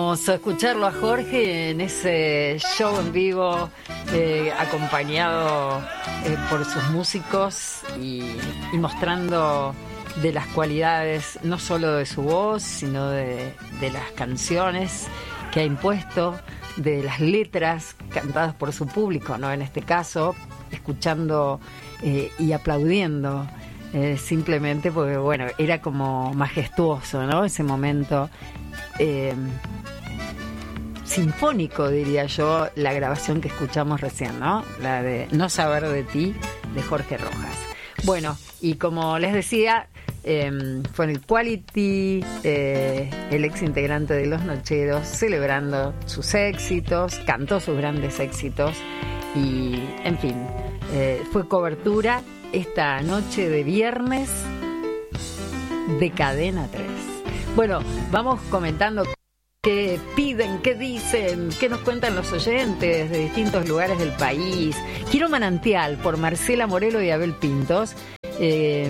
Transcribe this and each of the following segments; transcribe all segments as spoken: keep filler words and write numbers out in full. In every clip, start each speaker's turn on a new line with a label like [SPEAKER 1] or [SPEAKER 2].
[SPEAKER 1] Vamos a escucharlo a Jorge en ese show en vivo, eh, acompañado eh, por sus músicos y, y mostrando de las cualidades no solo de su voz, sino de, de las canciones que ha impuesto, de las letras cantadas por su público, ¿no? En este caso, escuchando eh, y aplaudiendo, eh, simplemente porque, bueno, era como majestuoso, ¿no? Ese momento eh, sinfónico, diría yo, la grabación que escuchamos recién, ¿no? La de No saber de ti, de Jorge Rojas. Bueno, y como les decía, eh, fue en el Quality, eh, el ex integrante de Los Nocheros, celebrando sus éxitos, cantó sus grandes éxitos y, en fin, eh, fue cobertura esta noche de viernes de Cadena tres. Bueno, vamos comentando qué piden, qué dicen, qué nos cuentan los oyentes de distintos lugares del país. Quiero Manantial, por Marcela Morelo y Abel Pintos. Eh,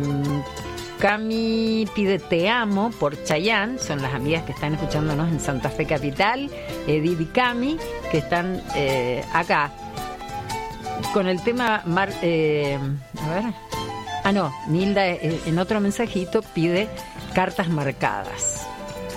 [SPEAKER 1] Cami pide Te Amo, por Chayanne, son las amigas que están escuchándonos en Santa Fe Capital. Edith y Cami, que están eh, acá con el tema Mar, eh, a ver, ah no, Nilda eh, en otro mensajito pide Cartas Marcadas,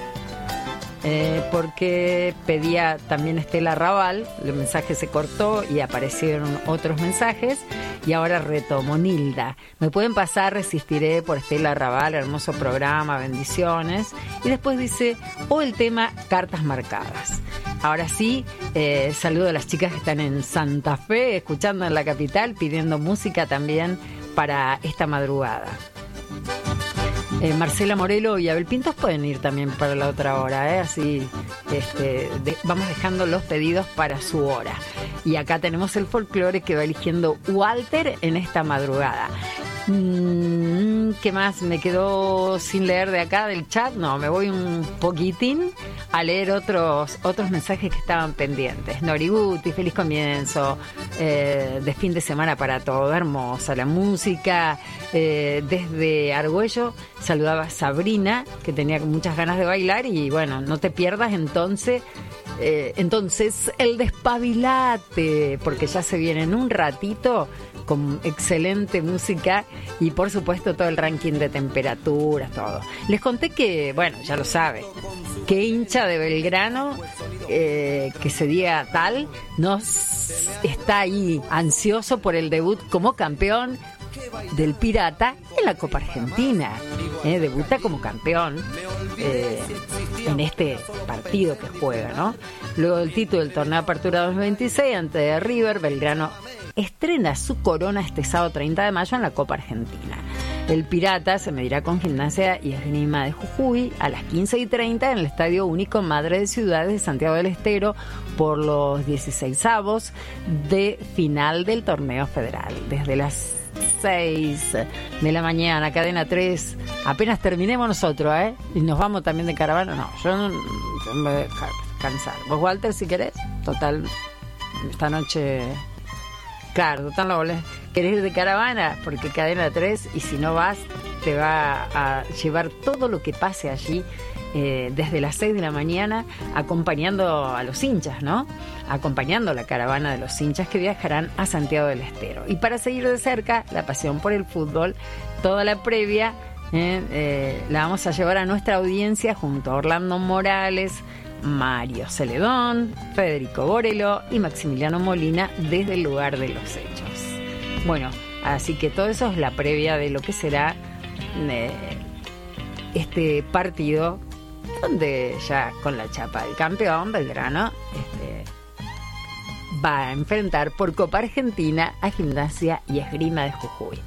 [SPEAKER 1] eh, porque pedía también Estela Raval. El mensaje se cortó y aparecieron otros mensajes y ahora retomo. Nilda, me pueden pasar Resistiré por Estela Raval, hermoso programa, bendiciones. Y después dice, o el tema Cartas Marcadas. Ahora sí, eh, saludo a las chicas que están en Santa Fe, escuchando en la capital, pidiendo música también para esta madrugada. Eh, Marcela Morelo y Abel Pintos pueden ir también para la otra hora, ¿eh? Así este, de, vamos dejando los pedidos para su hora. Y acá tenemos el folclore que va eligiendo Walter en esta madrugada. Mm, ¿Qué más? ¿Me quedó sin leer de acá del chat? No, me voy un poquitín a leer otros otros mensajes que estaban pendientes. Noriguti, feliz comienzo, eh, de fin de semana para todo, hermosa la música. Eh, desde Argüello saludaba a Sabrina, que tenía muchas ganas de bailar, y bueno, no te pierdas entonces eh, entonces el Despabilate, porque ya se viene en un ratito con excelente música y por supuesto todo el ranking de temperaturas, todo. Les conté que, bueno, ya lo sabe, que hincha de Belgrano, eh, que ese día tal, nos está ahí ansioso por el debut como campeón del Pirata en la Copa Argentina. Eh, debuta como campeón eh, en este partido que juega, ¿no? Luego del título del torneo Apertura dos mil veintiséis ante River, Belgrano estrena su corona este sábado treinta de mayo en la Copa Argentina. El Pirata se medirá con Gimnasia y Esgrima de Jujuy a las quince y treinta en el Estadio Único Madre de Ciudades de Santiago del Estero por los dieciseisavos de final del torneo federal. Desde las seis de la mañana, Cadena tres, apenas terminemos nosotros, ¿eh? Y nos vamos también de caravana. No, yo no yo me voy a dejar cansar. Vos, Walter, si querés, total, esta noche... Claro, total, no volvés. ¿Querés ir de caravana? Porque Cadena tres, y si no vas, te va a llevar todo lo que pase allí eh, desde las seis de la mañana, acompañando a los hinchas, ¿no? Acompañando la caravana de los hinchas que viajarán a Santiago del Estero. Y para seguir de cerca la pasión por el fútbol, toda la previa eh, eh, la vamos a llevar a nuestra audiencia junto a Orlando Morales, Mario Celedón, Federico Borelo y Maximiliano Molina desde el lugar de los hechos. Bueno, así que todo eso es la previa de lo que será eh, este partido, donde ya con la chapa del campeón Belgrano este, va a enfrentar por Copa Argentina a Gimnasia y Esgrima de Jujuy.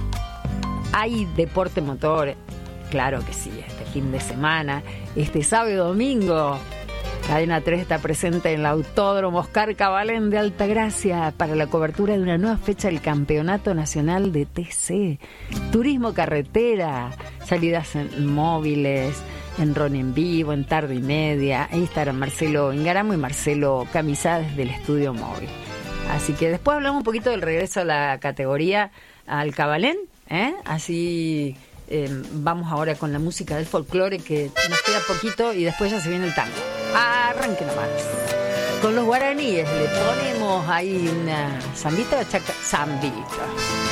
[SPEAKER 1] ¿Hay deporte motor? Claro que sí, este fin de semana, este sábado y domingo, Cadena tres está presente en el Autódromo Oscar Cabalén de Altagracia para la cobertura de una nueva fecha del Campeonato Nacional de T C. Turismo carretera, salidas en móviles, en Ron en vivo, en tarde y media. Ahí estarán Marcelo Ingaramo y Marcelo Camisá desde el estudio móvil. Así que después hablamos un poquito del regreso a la categoría al Cabalén, ¿eh? Así... Eh, vamos ahora con la música del folclore, que nos queda poquito y después ya se viene el tango. Arranque nomás. Con los guaraníes le ponemos ahí una zambita o chaca. Zambita.